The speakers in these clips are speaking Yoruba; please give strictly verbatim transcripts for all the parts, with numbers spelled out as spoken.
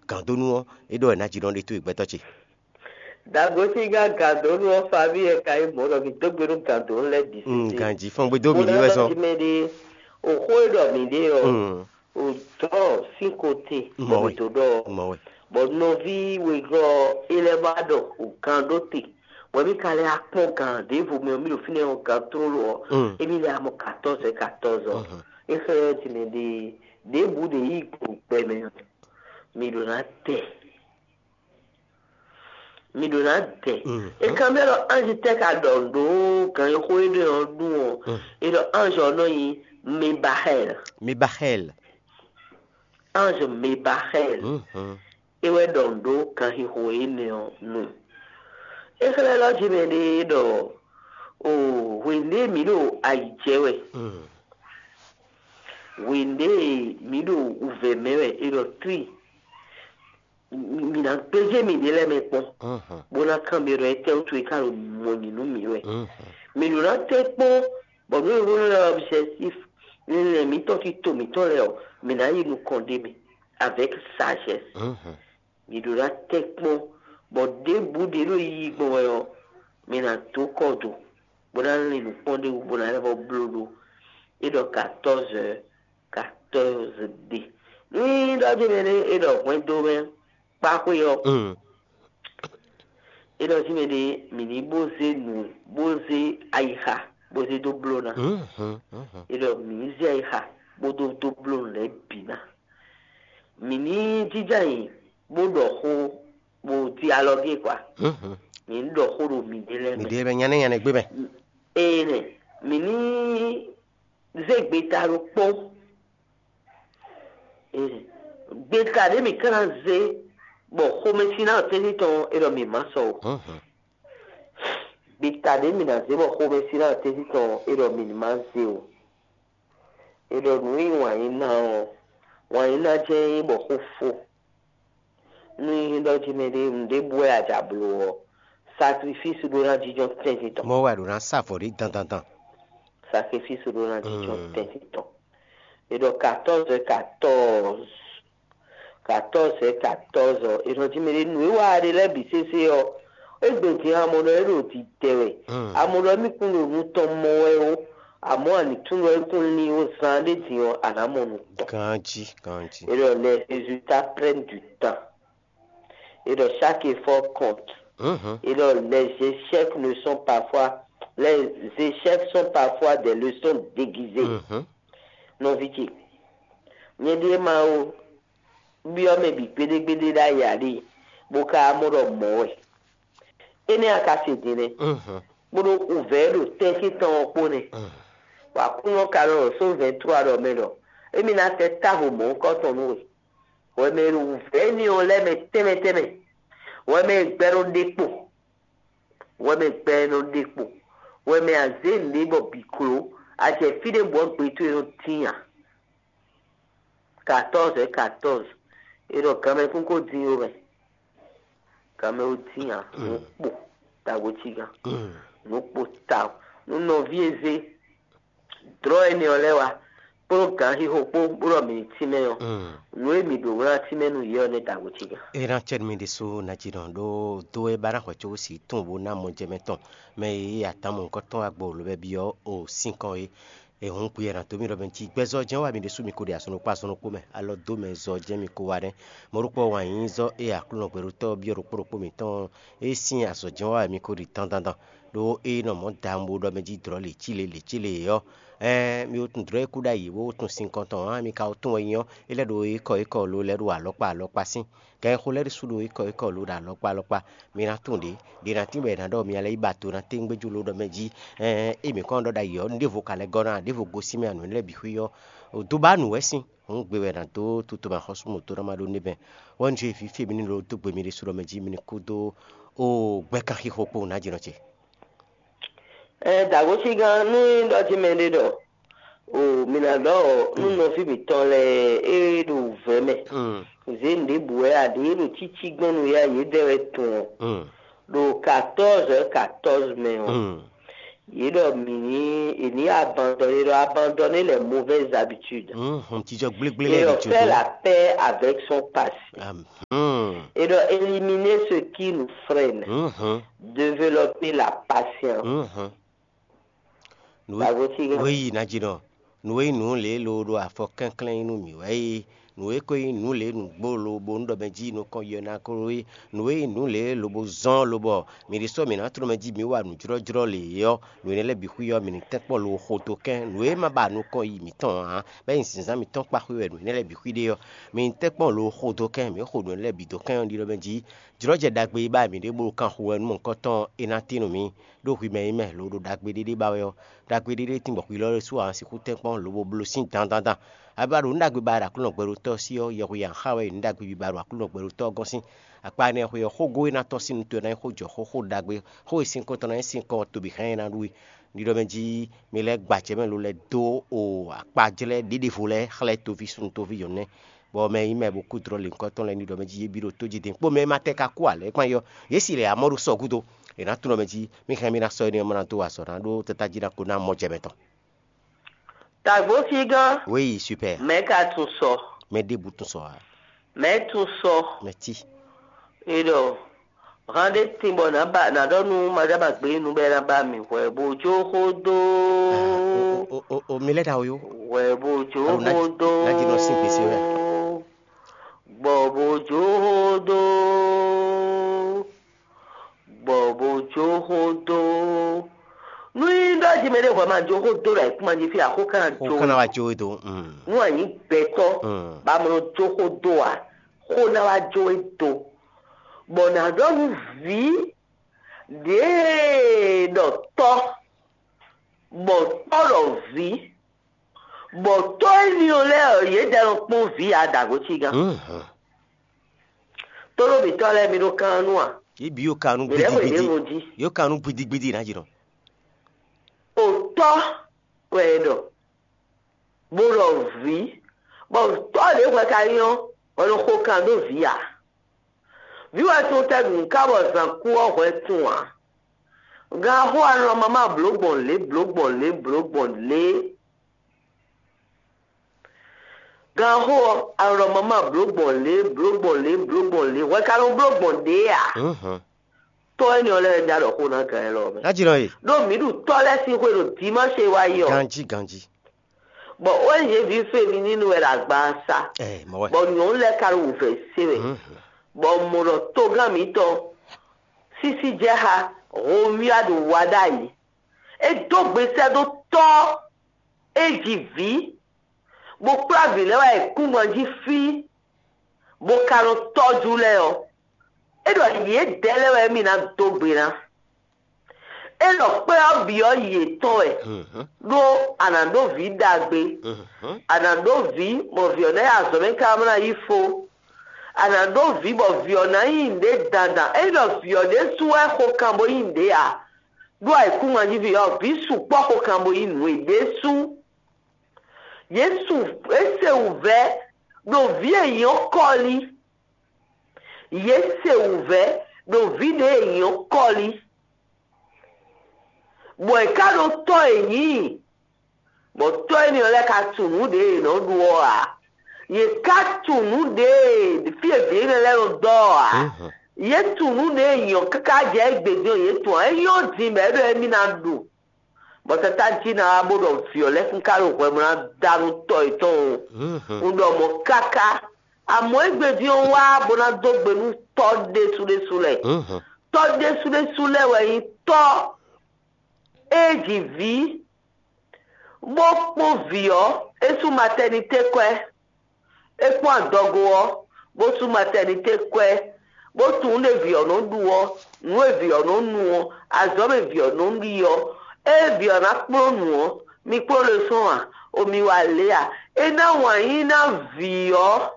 gandonu e do na jiron de tu igbetochi Dagoti ga gandonu famille kai mo do mi to gbero gandonu le di mm ganji fon gbe do mi ni weso o hoido mi de o o to cinco te mo to do mo we but no vi we go elevado o gandote we mi kale apon gan de vo mi mi lo fine o gantoro e mi le amo quatorze quatorze e fe ti me de de bu de i ku pe me mi do na te mi do na te e camero ange te ka dondo kan yo ko ide odun o e do ange ono yi mi bahel mi bahel ange mi bahel e we dondo kan hi ho ine o no e kele lo ji me de do o we ne mi do ai jewe we ne mi do uve mewe e do three mi na peje mi de le me pon bona camero e te o tu e karo mo ni no mi we mi do na te pon bo no ro na obsessif le mi to ti to mi to le o mi na yi nu konde mi avec sagesse mi do na te pon bo de bu de lo yi gbo yo mi na to kodo bona le nu konde u bona le bo blodo e do quatorze quatorze d ni do je me e do kwento me pa ko yo e do ji me de mi ni boze nu boze aiha boze do blona e do mi zi aiha bodo do blon le bina mi ni jijai bodo ho bo dialogue kwa mi ndo ho ro mi de le mi de be nyane nyane gbe be e ne mi ni zegbe taro po e gbe kade mi kan ze bo ho me sina teni ton e do mi maso gbe kade mi na ze bo ho me sina teni ton e do mi manse o e do nui wa ina o wa ina je bo ho fo ni do ji me de nde bo ya jablo sacrifice do na jijo teni ton mo wa do na safori dan dan dan sacrifice do na jijo teni ton e do quatorze quatorze quatorze quatorze e do ji me de nui wa de le bi sese o egbe ti amodo e ro ti tewe amodo mi kun lo mu ton mo e o amo ani tun lo kun ni o san de ti o anamonu ganji ganji et donc les résultats prennent du temps et donc chaque effort compte et donc les échecs ne sont parfois les échecs sont parfois des leçons déguisées non viti ni di ma o bi o me bi pede pede da yari boka amoro mo e ene akase dine bodo ouvert te ki ton opone wa kuno karo so vingt-trois do melo emi na te tavo mo ko ton we we me ouvert ni o le me teme teme we me gbero depo we me gbero depo we me aze libo bikro a je fide bo pe tu e tinya quatorze quatorze e do kame kun ko din o be kame o tinya o po ta go chiga no po ta no no vieze dro eni olewa pro kan hi ho po buro mi time yo no e mi do ra time nu yo ne ta go chiga e ran chen mi de so na jiron do do e bara ko cho si tun bo na mo je meton me e atamo ko ton agbo lo be bi o o cinq ans e e hon ku yera to mi ro ben ti gbezo jen wa mi de su mi ko de asunu pa sunu ko me alo do me zo je mi ko wa re mo ru po wa yin zo e akulo peru to bi ro po po mi ton e sin aso jen wa mi ko ri tan dan dan do e no mo da mo do me ji dro le chile le chile yo eh mi o tun dro e ku da yi wo tun cinquante ans mi ka o tun eyan ile do e ko e ko lo le ru alopa alopa sin ke ko le su do e ko e ko lo da alopa alopa mi na tun de de na ti be na do mi ale iba to na te ngbeju lo do meji eh e mi kon do da yo ndi vo kale gona ndi vo go si mi anu le bi huyo o do ba nu wesin on gbe we na to to to ba hosumo to na ma do ni be won je fi fi mi ni lo to gbe mi re su do meji mi ni ku do o gbe kan hi hopo na jiro che eh dago chi gan nu do ti me de do o mi na do nu no fi mi ton le e do veme ze ndi buwe ade lo chichi gbonu ya ye de tun do quatorze quatorze me o Il a il a abandonné, il a abandonné les mauvaises habitudes. Hum, il a fait la paix avec son passé. Hum. Il a éliminé ce qui nous freine. Hum. Développer la patience. Hum. Oui, Najino. Nous nous les lodo à fort clin nous mi. Nous écoutons nous les nous bolo bondo benji nous koyona koi nous nous les lobo zan lobo mais les sommes na trop me dit mi wa nous jro jro le yo nous ne le bi yo mi tek po lo hoto ken nous ma ba nous koyi mi ton hein ben sinza mi ton pa ko nous ne le bi de yo mi tek po lo hoto ken mi ho nous le bi do ken di lo benji jro je dagbe ba mi de bo kan ho nu mon koton enatino mi do wi me me lo do dagbe de ba yo dagbe de tin bo wi lo so an si ku tek po lo bo blo sin dan dan dan abaru ndagbe bara kuno gbero to si o yehu ya hawe ndagbe bibaru kuno gbero to gosin apane ho yo hogo na to sin to na ho jo ho ho dagbe ho sin ko to na sin ko to bi hen na lui ni do benji mi le gbache me lo le do o apajele didi fule khale to vi sun to vi yone bo me ime bo kudro le nko to le ni do benji e biro to jide po me mate ka kwa le kwan yo yesi le amoru so gudo e na to no benji mi khan mi na so ni mo na to wa so na do tataji na ko na mo jebeton. Oui, super. Mais qu'à tout ça. Mais des boutons ça. Mais tout ça. Merci. Et donc, rendez timbo na ba na do nu madaba gbe nu be na ba mi we bojo hodo. O o o mi le da yo. We bojo hodo. Na di no sin pese we. Bo bojo hodo. Bo bojo hodo. Nous avons dit que nous avons dit que nous avons dit que nous avons dit que nous avons dit que nous avons dit que nous avons dit que nous avons vu des docteurs, bon, tout le vie, bon, tout le vie, dans le vie à Dagotiga. Tout le vie, tout le vie, tout le vie, il bio kanu bidi yo kanu bidi bidi na jiro autant wedo bolo vi bon to le kwa kayo wolo ko kando via viwa to ta dun ka bo san ku o we tun a ga ho an mama blogbon le blogbon le blogbon le ga ho an mama blogbon le blogbon le blogbon le wa ka lo blogbon de a mhm to eni ole ja do ko na kan lo me ajiro yi do mi du to le si ko do ti ma se wa yo ganji ganji bo o ye vi fe mi nínú e la gba sa eh mo we bo ni on le karu fe se we bo mo ro to gan mi to sisi je ha o mi adu wadai e do gbese do to e ji vi bo pravi le wa e ku mo ji fi bo karo toju le o edo ye dele we mi na to gbera elo pe obi o ye to e do anando vi dagbe anando vi mo vi ona aso me kamera ifo anando vi bo vi ona inde dada edo vi o de su e ko kambo inde a do ai ku ma ji vi o vi su po ko kambo inu e de su yesu ese uve do vi e yo koli yese ouvert do vide eyan koli bo e ka do to eyin bo to eni ole ka tunu de no duo a ye ka tunu de fi ebe ne le do a ye tunu de eyan kaka je egbejo ye to e yo din me do emi na du bo tata ji na abodo fi ole fun karo ko mo na daru to ito ndo mo kaka amo egbeji o wa bona dogbe nu to de sule sule mhm to de sule sule we to eji vi bo po vio esu maternité kwe epo adogo bo su maternité kwe bo tun le vio no duo nu e vio no nu azo me vio no ndio e vio na pro nu mi pro le so a o mi wa le a e na wa yin na vio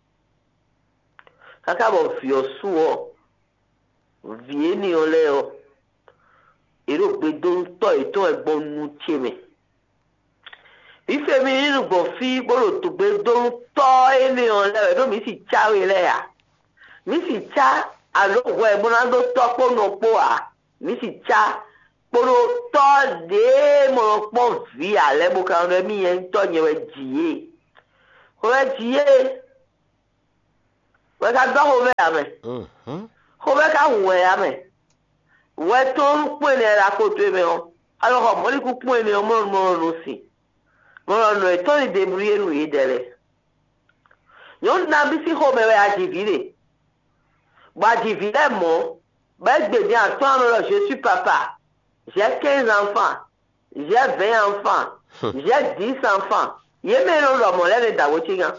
kaka bo fi osuo vie ni ole o ero gbe do to ito egbon nu tieme ife mi nínú go fi boro to gbe do to eni ole do mi si chawe le ya mi si cha alo wo e bona do to po no po a mi si cha Polo to de mo pon vi ale mo kan re mi en to yen we jiye. Ho we jiye. We ka do ho we ame. Mhm. Ho we ka we ame. We to pe ne ra ko to me o. Alo ho mo li ku pe ne o mo mo no si. Mo no e to ni débrouiller nu idere. Yon na bi si ho me we a divide. Ba divide mo. Ba gbe bien attendre, je suis papa. J'ai quinze enfants. J'ai vingt enfants. J'ai dix enfants. Ye me no lo mo le le da wo chi gan.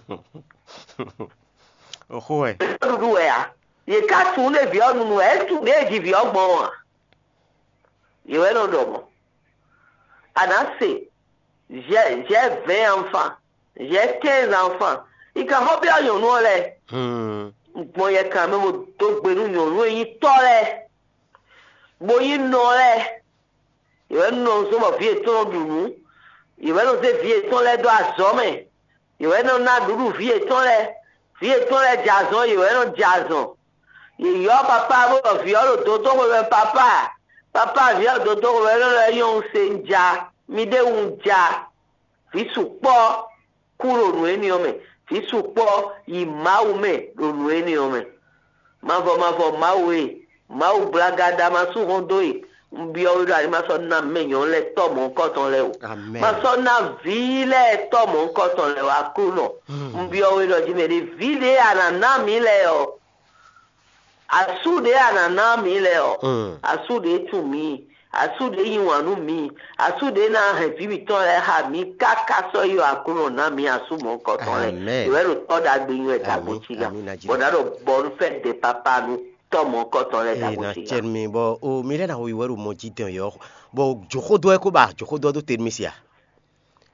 Oh ouais. Du ya. Ye ka tun le vi onu nu e tun le di vi ogbon wa. Ye we no do mo. Anase. J'ai j'ai vingt enfants. J'ai quinze enfants. I ka ho bi ayon nu le. Hmm. Mo ye kan me mo to gbe nu yon nu yin to le. Bo yin no le. Ye no so mo fi to dunu. Ye no se fi to le do azome. Ye no na duru fi to le. Fi to le jazon, ye no jazon. Ye yo papa bo fi o do to ko papa. Papa vi o do to ko le yon se nja. Mi de un ja. Fi supo kuro nu eni o me. Fi supo yi mawu me ro nu eni o me. Ma vo ma vo mawu e. Mawu blagada ma su hondo e. Mbi o ri ma so na menyon le to mo nko ton le o. Amen. Ma so na vile to mo nko ton le wa kuno. Mbi o ri ji me de vile anana mi le o. Asude anana mi le o. Asude tu mi. Asude yiwanu mi. Asude na hefi mi ton le ha mi kaka so yo akuno na mi asu mo nko ton le. Amen. We ro to da gbe yin e ta bo ti ga. Bo da ro bon fait de papa nu. Tomo koton le da na bosi. chermi bo o mire na wi waru mo jiten yo bo joko do e ko ba joko do do termisia.